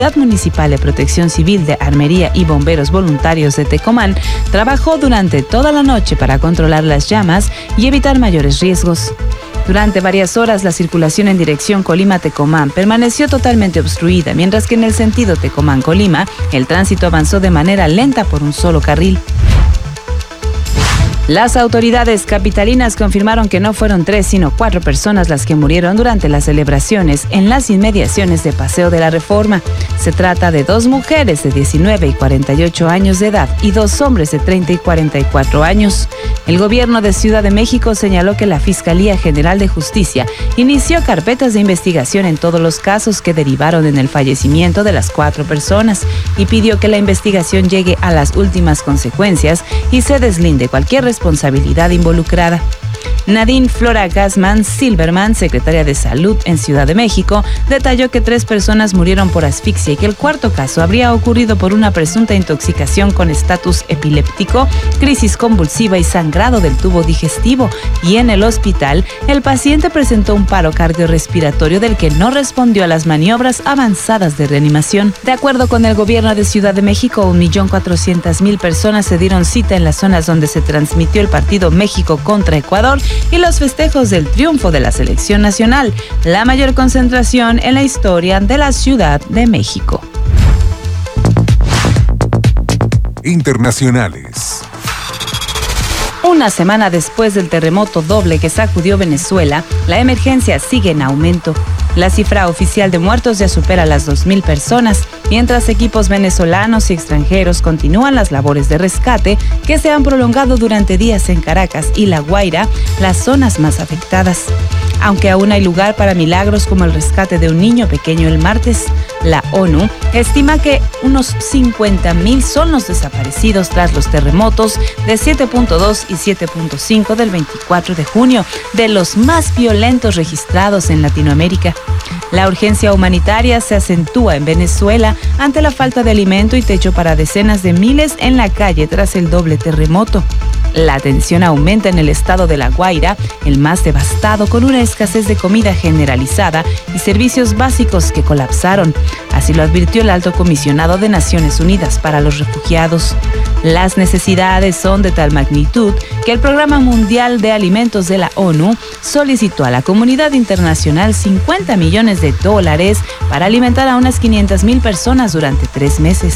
Municipal de Protección Civil de Armería y bomberos voluntarios de Tecomán trabajó durante toda la noche para controlar las llamas y evitar mayores riesgos. Durante varias horas, la circulación en dirección Colima-Tecomán permaneció totalmente obstruida, mientras que en el sentido Tecomán-Colima, el tránsito avanzó de manera lenta por un solo carril. Las autoridades capitalinas confirmaron que no fueron 3, sino 4 personas las que murieron durante las celebraciones en las inmediaciones de Paseo de la Reforma. Se trata de 2 mujeres de 19 y 48 años de edad y 2 hombres de 30 y 44 años. El gobierno de Ciudad de México señaló que la Fiscalía General de Justicia inició carpetas de investigación en todos los casos que derivaron en el fallecimiento de las 4 personas y pidió que la investigación llegue a las últimas consecuencias y se deslinde cualquier responsabilidad involucrada. Nadine Flora Gassman Silverman, secretaria de Salud en Ciudad de México, detalló que 3 personas murieron por asfixia y que el 4º caso habría ocurrido por una presunta intoxicación con estatus epiléptico, crisis convulsiva y sangrado del tubo digestivo. Y en el hospital, el paciente presentó un paro cardiorrespiratorio del que no respondió a las maniobras avanzadas de reanimación. De acuerdo con el gobierno de Ciudad de México, 1.400.000 personas se dieron cita en las zonas donde se transmitió el partido México contra Ecuador y los festejos del triunfo de la selección nacional, la mayor concentración en la historia de la Ciudad de México. Internacionales. Una semana después del terremoto doble que sacudió Venezuela, la emergencia sigue en aumento. La cifra oficial de muertos ya supera las 2.000 personas, mientras equipos venezolanos y extranjeros continúan las labores de rescate que se han prolongado durante días en Caracas y La Guaira, las zonas más afectadas. Aunque aún hay lugar para milagros como el rescate de un niño pequeño el martes, la ONU estima que unos 50.000 son los desaparecidos tras los terremotos de 7.2 y 7.5 del 24 de junio, de los más violentos registrados en Latinoamérica. La urgencia humanitaria se acentúa en Venezuela ante la falta de alimento y techo para decenas de miles en la calle tras el doble terremoto. La tensión aumenta en el estado de La Guaira, el más devastado, con una escasez de comida generalizada y servicios básicos que colapsaron. Así lo advirtió el alto comisionado de Naciones Unidas para los Refugiados. Las necesidades son de tal magnitud que el Programa Mundial de Alimentos de la ONU solicitó a la comunidad internacional $50 millones para alimentar a unas 500.000 personas durante 3 meses.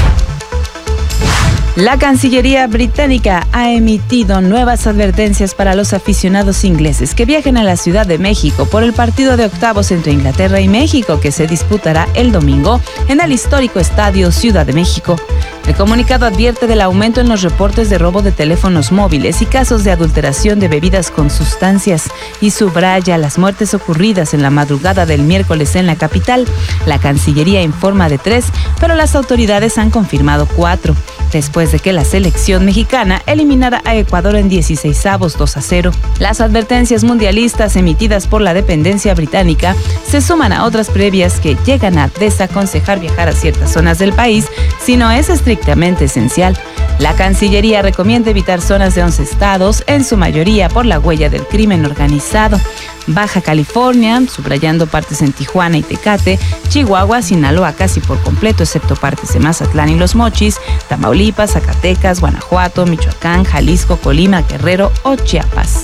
La Cancillería británica ha emitido nuevas advertencias para los aficionados ingleses que viajen a la Ciudad de México por el partido de octavos entre Inglaterra y México que se disputará el domingo en el histórico Estadio Ciudad de México. El comunicado advierte del aumento en los reportes de robo de teléfonos móviles y casos de adulteración de bebidas con sustancias y subraya las muertes ocurridas en la madrugada del miércoles en la capital. La Cancillería informa de 3, pero las autoridades han confirmado 4. Después de que la selección mexicana eliminara a Ecuador en 16avos 2-0. Las advertencias mundialistas emitidas por la dependencia británica se suman a otras previas que llegan a desaconsejar viajar a ciertas zonas del país si no es estrictamente esencial. La Cancillería recomienda evitar zonas de 11 estados, en su mayoría por la huella del crimen organizado. Baja California, subrayando partes en Tijuana y Tecate, Chihuahua, Sinaloa casi por completo, excepto partes de Mazatlán y Los Mochis, Tamaulipas, Zacatecas, Guanajuato, Michoacán, Jalisco, Colima, Guerrero o Chiapas.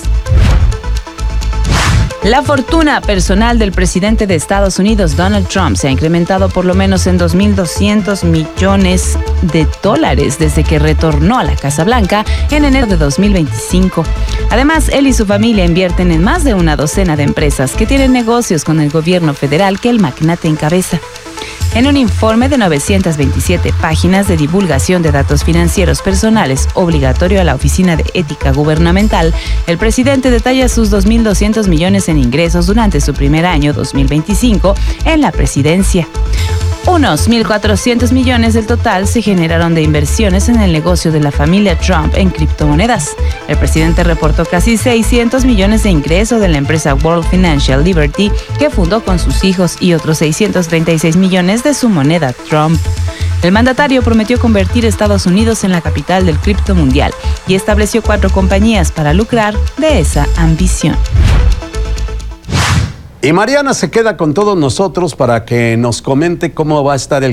La fortuna personal del presidente de Estados Unidos, Donald Trump, se ha incrementado por lo menos en $2.200 millones desde que retornó a la Casa Blanca en enero de 2025. Además, él y su familia invierten en más de una docena de empresas que tienen negocios con el gobierno federal que el magnate encabeza. En un informe de 927 páginas de divulgación de datos financieros personales obligatorio a la Oficina de Ética Gubernamental, el presidente detalla sus $2.200 millones en ingresos durante su primer año 2025 en la presidencia. Unos 1.400 millones del total se generaron de inversiones en el negocio de la familia Trump en criptomonedas. El presidente reportó casi 600 millones de ingresos de la empresa World Financial Liberty que fundó con sus hijos y otros 636 millones de su moneda Trump. El mandatario prometió convertir a Estados Unidos en la capital del cripto mundial y estableció 4 compañías para lucrar de esa ambición. Y Mariana se queda con todos nosotros para que nos comente cómo va a estar el